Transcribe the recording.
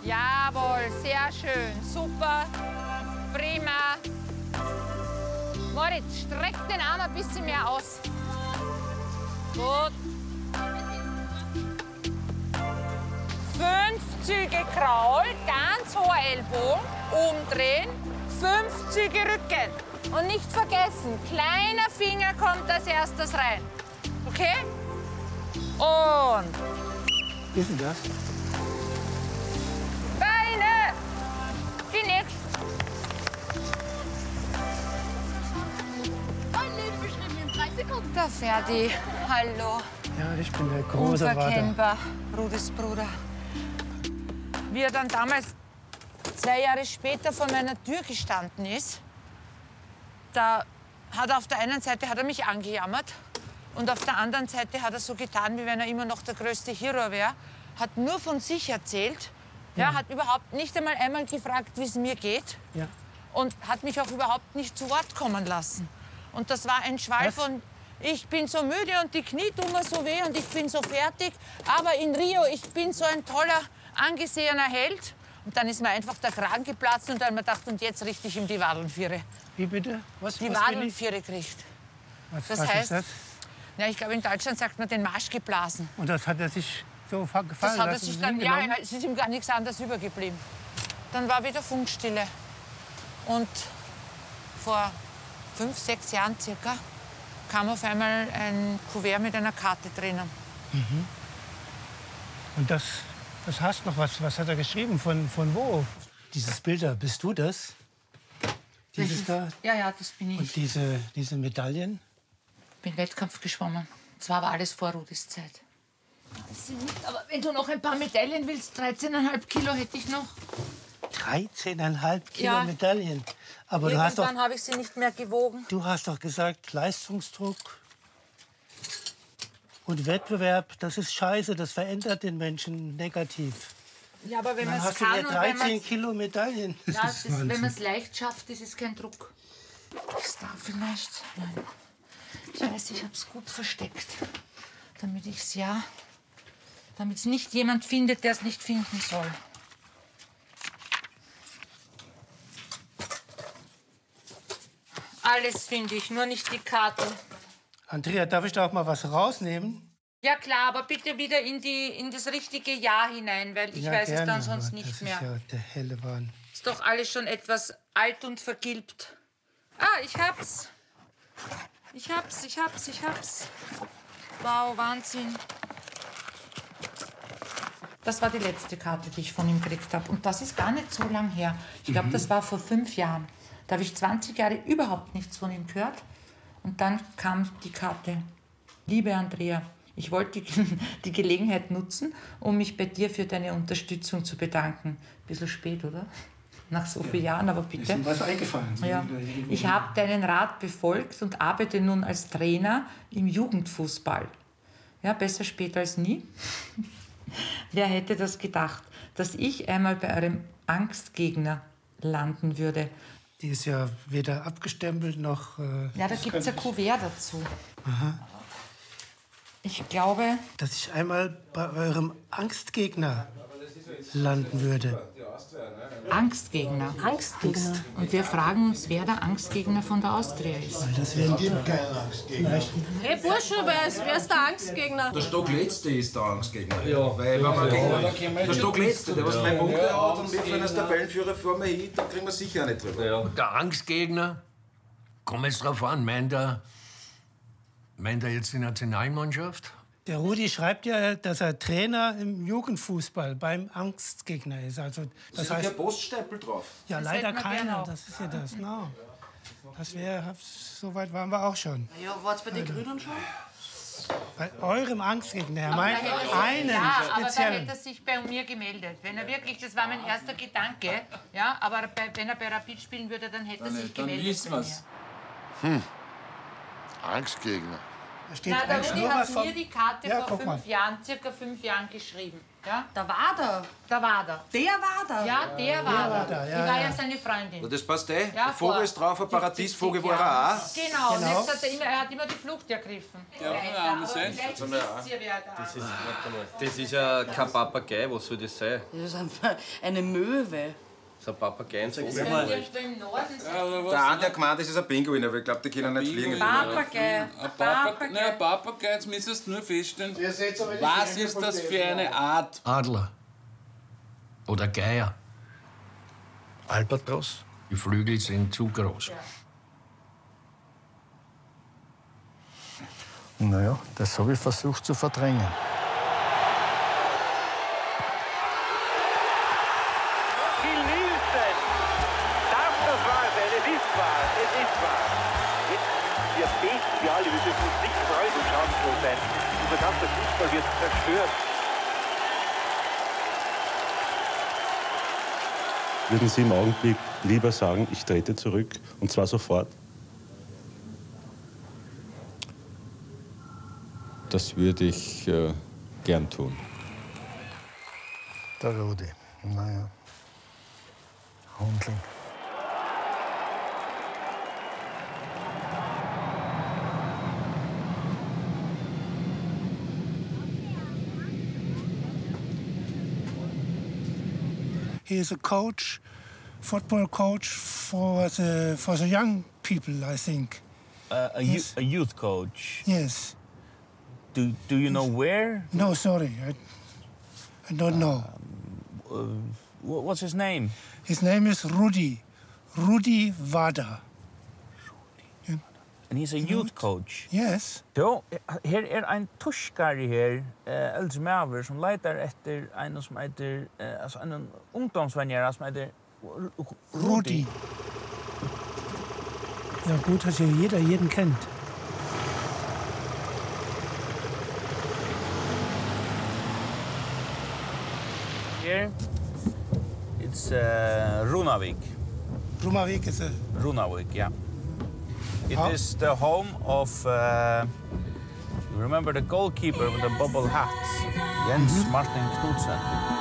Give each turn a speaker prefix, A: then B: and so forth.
A: Jawohl, sehr schön. Super. Prima. Moritz, streck den Arm ein bisschen mehr aus. Gut. 5 Züge Kraul, ganz hoher Ellbogen, umdrehen, 5 Züge Rücken. Und nicht vergessen, kleiner Finger kommt als erstes rein. Okay? Und
B: Wie ist denn das?
A: Beine. Die nächste. Der Ferdi. Hallo.
B: Ja, ich bin der große Vater.
A: Unverkennbar. Rudis Bruder. Wie er dann damals 2 Jahre später vor meiner Tür gestanden ist, da hat er auf der einen Seite hat er mich angejammert und auf der anderen Seite hat er so getan, wie wenn er immer noch der größte Hero wäre. Hat nur von sich erzählt, ja, hat überhaupt nicht einmal gefragt, wie es mir geht.
B: Ja.
A: Und hat mich auch überhaupt nicht zu Wort kommen lassen. Und das war ein Schwall von, ich bin so müde und die Knie tun mir so weh und ich bin so fertig. Aber in Rio, ich bin so ein toller, angesehener Held. Und dann ist mir einfach der Kragen geplatzt und dann habe ich mir gedacht, und jetzt richte ich ihm die Wadelnviere.
B: Wie bitte?
A: Die Wadelnviere kriegt.
B: Was
A: heißt,
B: ist das?
A: Ja, ich glaube, in Deutschland sagt man den Marsch geblasen.
B: Und das hat er sich so gefallen
A: Das hat er
B: lassen?
A: sich dann, ja, es ist ihm gar nichts anderes übergeblieben. Dann war wieder Funkstille. Und vor 5, 6 Jahren circa kam auf einmal ein Kuvert mit einer Karte drinnen.
B: Mhm. Und das hast noch was. Was hat er geschrieben? Von wo? Dieses Bild da, bist du das? Dieses da?
A: Ja, das bin ich.
B: Und diese Medaillen?
A: Ich bin Wettkampf geschwommen. Das war aber alles vor Rudis Zeit. Aber wenn du noch ein paar Medaillen willst, 13,5 Kilo hätte ich noch.
B: 13,5 Kilo
A: Ja.
B: Medaillen. Aber du hast doch,
A: Irgendwann habe ich sie nicht mehr gewogen.
B: du hast doch gesagt, Leistungsdruck und Wettbewerb, das ist scheiße, das verändert den Menschen negativ.
A: Ja, aber wenn
B: Dann
A: man es
B: hast du
A: kann
B: hier
A: und wenn
B: 13
A: man
B: Kilo Medaillen.
A: ja, wenn man es leicht schafft, ist es kein Druck. Ist da vielleicht? Nein. Ich weiß, ich habe es gut versteckt, damit es nicht jemand findet, der es nicht finden soll. Alles finde ich, nur nicht die Karte.
B: Andrea, darf ich da auch mal was rausnehmen?
A: Ja klar, aber bitte wieder in das richtige Jahr hinein, weil ich weiß es
B: gerne,
A: dann sonst
B: aber
A: nicht mehr.
B: Das ist ja der helle Wahn.
A: Ist doch alles schon etwas alt und vergilbt. Ah, ich hab's. Ich hab's. Wow, Wahnsinn. Das war die letzte Karte, die ich von ihm gekriegt habe. Und das ist gar nicht so lang her. Ich glaube, das war vor 5 Jahren. Da habe ich 20 Jahre überhaupt nichts von ihm gehört. Und dann kam die Karte. Liebe Andrea, ich wollte die Gelegenheit nutzen, um mich bei dir für deine Unterstützung zu bedanken. Bisschen spät, oder? Nach so vielen Jahren, aber bitte.
B: Ist ihm was eingefallen?
A: Ja. Ich habe deinen Rat befolgt und arbeite nun als Trainer im Jugendfußball. Ja, besser spät als nie. Wer hätte das gedacht, dass ich einmal bei eurem Angstgegner landen würde?
B: Die ist ja weder abgestempelt noch...
A: Ja, da gibt es ein Kuvert dazu.
B: Aha.
A: Ich glaube...
B: Dass ich einmal bei eurem Angstgegner landen würde.
A: Angstgegner.
C: Angstgegner.
A: Und wir fragen uns, wer der Angstgegner von der Austria ist.
B: Weil das wären
C: Hey Bursche, wer ist der Angstgegner?
D: Der Stockletzte ist der Angstgegner. Ja. Weil wenn wir gegen der Stockletzte, der was 3 Punkte hat und wir führen als Tabellenführer vor mir hin, dann kriegen wir sicher auch nicht drüber.
E: Ja. Der Angstgegner, kommt jetzt drauf an, meint er jetzt die Nationalmannschaft?
B: Der Rudi schreibt ja, dass er Trainer im Jugendfußball beim Angstgegner ist. Also, das
D: Ist
B: heißt,
D: ein Poststempel drauf?
B: ja,
A: Das
B: leider
A: hätten wir gerne
B: keiner.
A: auch.
B: Das ist ja das. No. Das wäre, so weit waren wir auch schon.
C: Ja, war's bei den Grünen schon?
B: Bei eurem Angstgegner. Er meint einen
A: Ja, aber da
B: speziellen.
A: hätte er sich bei mir gemeldet. Wenn er wirklich, das war mein erster Gedanke, ja, aber wenn er bei Rapid spielen würde, dann hätte er sich gemeldet.
F: wissen
A: bei
F: wir's.
A: mir.
G: Angstgegner.
B: Da steht
A: Na, der
B: eigentlich
A: Rudi
B: nur
A: hat
B: was von...
A: mir die Karte
B: Ja,
A: vor
B: guck mal.
A: circa 5 Jahren geschrieben. Ja?
C: Da war der.
A: Da war der.
C: Der war da.
A: Ja, der war
B: war
A: der.
B: da, ja,
A: Ich war
B: ja.
A: ja seine Freundin.
D: Das passt eh.
A: Ja,
D: Der Vogel
A: vor
D: ist drauf, ein
A: 70
D: Paradiesvogel war
A: Jahren.
D: er auch.
A: Genau, und
B: Genau.
A: jetzt hat er hat immer die Flucht ergriffen. Ja, aber vielleicht wisst ihr, wer da ist.
F: Das ist ja kein Papagei, was soll das sein?
C: Das ist eine Möwe.
F: Das ist ein Papagei.
A: Wenn irgendwo im Norden sind.
D: Der eine, der gemeint ist, ist ein Pinguin, aber ich glaube, die können nicht fliegen.
C: Papagei.
G: Ein Papagei, jetzt müsstest du nur feststellen, was ist das für eine Art?
E: Adler. Oder Geier.
H: Albatros?
E: Die Flügel sind zu groß.
H: Naja, das habe ich versucht zu verdrängen.
I: Phil Nielsen. Darf das wahr sein? Es ist wahr. Es ist wahr. Jetzt, wir beten, wir alle, wir dürfen uns nicht freudig und schadenfroh sein. Unser ganzer Fußball wird zerstört.
J: Würden Sie im Augenblick lieber sagen, ich trete zurück, und zwar sofort?
K: Das würde ich gern tun.
H: Der Rudi, naja. Hundling.
B: He is a coach, football coach for the young people, I think. Yes.
L: A youth coach.
B: Yes.
L: Do you know where?
B: No, sorry, I don't know.
L: What's his name?
B: His name is Rudi Wada.
L: And he's a youth coach.
B: Yes.
L: Jo, her ein tuskari her, eldre maver, som leitar etter en som heter, altså en ungdomsvenjera som heter
B: Rudi. Ja gut, dass ja jeder jeden kennt.
L: Here, it's Runavik.
B: Runavik is a...
L: Runavik, yeah. It
B: Huh?
L: is the home of, you remember the goalkeeper with the bubble hat? Jens Martin Knudsen.